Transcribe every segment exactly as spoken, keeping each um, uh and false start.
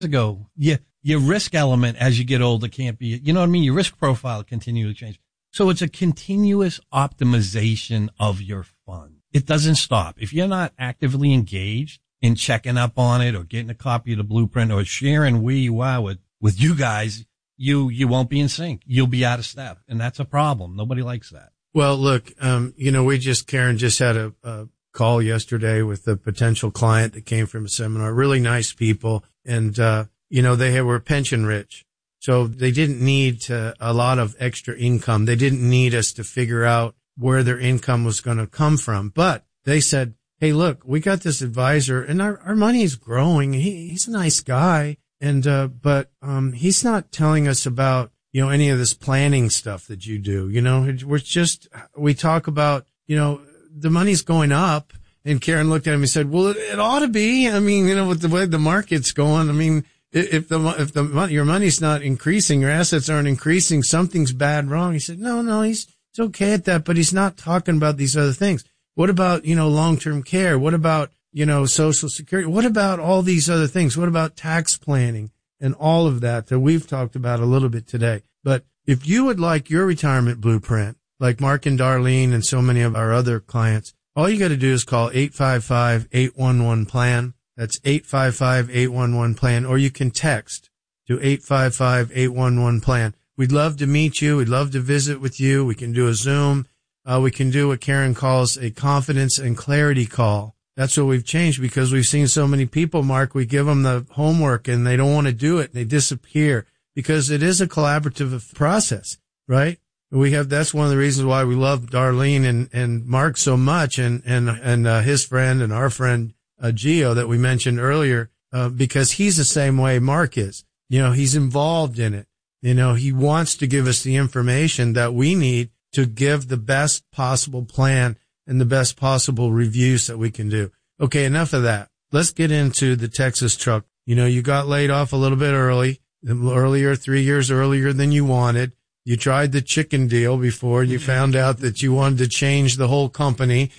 ago, yeah, your risk element as you get older can't be, you know what I mean? Your risk profile continually changes. So it's a continuous optimization of your fund. It doesn't stop. If you're not actively engaged in checking up on it or getting a copy of the blueprint or sharing where you are with, with you guys, you, you won't be in sync. You'll be out of step. And that's a problem. Nobody likes that. Well, look, um, you know, we just, Karen just had a, a call yesterday with a potential client that came from a seminar, really nice people. And, uh, you know, they were pension rich. So they didn't need to, a lot of extra income. They didn't need us to figure out where their income was going to come from. But they said, hey, look, we got this advisor and our, our money is growing. He, he's a nice guy. And, uh, but, um, he's not telling us about, you know, any of this planning stuff that you do. You know, we're just, we talk about, you know, the money's going up. And Karen looked at him and said, well, it, it ought to be. I mean, you know, with the way the market's going, I mean, if the, if the money, your money's not increasing, your assets aren't increasing, something's bad wrong. He said, no, no, he's, he's okay at that, but he's not talking about these other things. What about, you know, long-term care? What about, you know, Social Security? What about all these other things? What about tax planning and all of that that we've talked about a little bit today? But if you would like your retirement blueprint, like Mark and Darlene and so many of our other clients, all you got to do is call eight five five, eight one one, PLAN. That's eight five five, eight one one, PLAN, or you can text to eight five five, eight one one, PLAN. We'd love to meet you. We'd love to visit with you. We can do a Zoom. Uh, we can do what Karen calls a confidence and clarity call. That's what we've changed because we've seen so many people, Mark, we give them the homework and they don't want to do it and they disappear because it is a collaborative process, right? We have, that's one of the reasons why we love Darlene and, and Mark so much and, and, and, uh, his friend and our friend, uh, Gio that we mentioned earlier, uh, because he's the same way Mark is. You know, he's involved in it. You know, he wants to give us the information that we need to give the best possible plan and the best possible reviews that we can do. Okay, enough of that. Let's get into the Texas truck. You know, you got laid off a little bit early, earlier, three years earlier than you wanted. You tried the chicken deal before you found out that you wanted to change the whole company.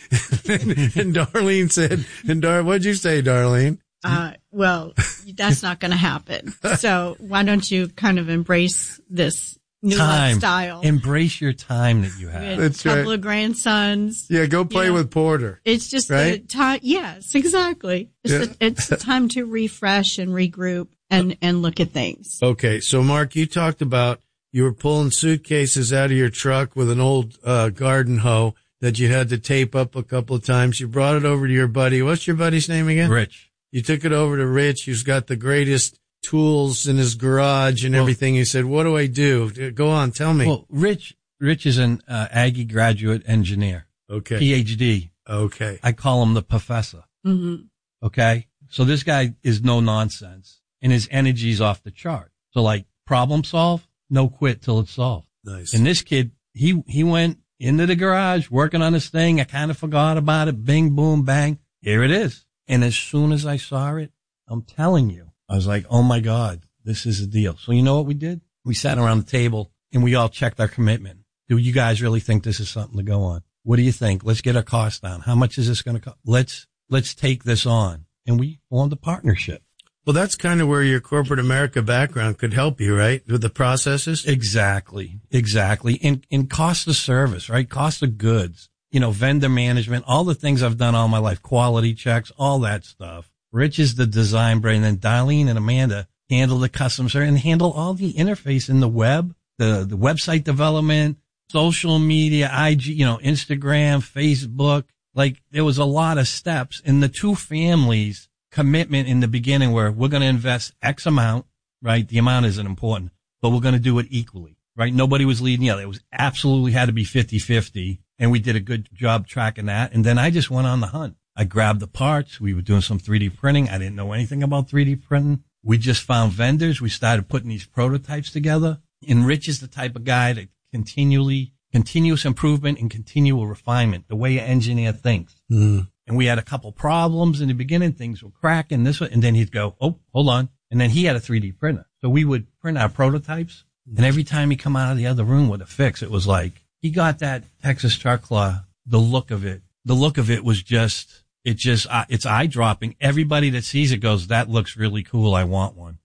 And Darlene said, and Dar, what'd you say, Darlene? Uh, well, that's not going to happen. So why don't you kind of embrace this new time. lifestyle? Embrace your time that you have. That's a couple right. of grandsons. Yeah, go play you know, with Porter. It's just right? a time. Yes, exactly. It's, yeah. a, it's a time to refresh and regroup and, and look at things. Okay. So Mark, you talked about you were pulling suitcases out of your truck with an old, uh, garden hoe that you had to tape up a couple of times. You brought it over to your buddy. What's your buddy's name again? Rich. You took it over to Rich, who's got the greatest tools in his garage and well, everything. You said, what do I do? Go on, tell me. Well, Rich, Rich is an uh, Aggie graduate engineer. Okay. P H D. Okay. I call him the professor. Mm-hmm. Okay. So this guy is no nonsense and his energy's off the chart. So like problem solve, no quit till it's solved. Nice. And this kid, he, he went into the garage working on this thing. I kind of forgot about it. Bing, boom, bang. Here it is. And as soon as I saw it, I'm telling you, I was like, oh my God, this is a deal. So you know what we did? We sat around the table and we all checked our commitment. Do you guys really think this is something to go on? What do you think? Let's get our costs down. How much is this going to cost? Let's, let's take this on. And we formed a partnership. Well, that's kind of where your corporate America background could help you, right? With the processes? Exactly. Exactly. And, and cost of service, right? Cost of goods, you know, vendor management, all the things I've done all my life, quality checks, all that stuff. Rich is the design brain, and then Darlene and Amanda handle the custom service and handle all the interface in the web, the, the website development, social media, I G, you know, Instagram, Facebook. Like there was a lot of steps, and the two families commitment in the beginning where we're going to invest X amount, right? The amount isn't important, but we're going to do it equally, right? Nobody was leading the other. It was absolutely had to be fifty-fifty, and we did a good job tracking that. And then I just went on the hunt. I grabbed the parts. We were doing some three D printing. I didn't know anything about three D printing. We just found vendors. We started putting these prototypes together. And Rich is the type of guy that continually, continuous improvement and continual refinement, the way an engineer thinks. Mm. And we had a couple problems in the beginning. Things were cracking this way. And then he'd go, oh, hold on. And then he had a three D printer. So we would print our prototypes. And every time he come out of the other room with a fix, it was like he got that Texas Truck Law, the look of it. The look of it was just, it just, uh, it's eye dropping. Everybody that sees it goes, that looks really cool. I want one.